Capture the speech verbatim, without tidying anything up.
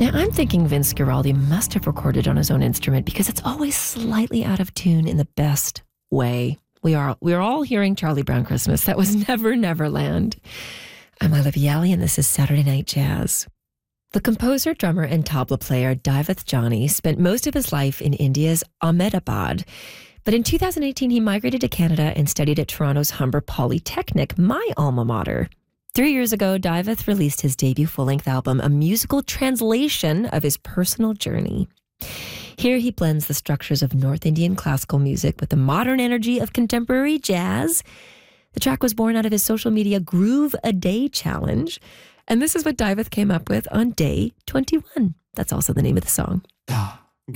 Now, I'm thinking Vince Guaraldi must have recorded on his own instrument because it's always slightly out of tune in the best way. We are we are all hearing Charlie Brown Christmas. That was Never Neverland. I'm Olivia Yali, and this is Saturday Night Jazz. The composer, drummer, and tabla player Daivath Jani spent most of his life in India's Ahmedabad. But in two thousand eighteen, he migrated to Canada and studied at Toronto's Humber Polytechnic, my alma mater. Three years ago, Daivath released his debut full-length album, a musical translation of his personal journey. Here he blends the structures of North Indian classical music with the modern energy of contemporary jazz. The track was born out of his social media Groove a Day challenge. And this is what Daivath came up with on day twenty-one. That's also the name of the song. Da,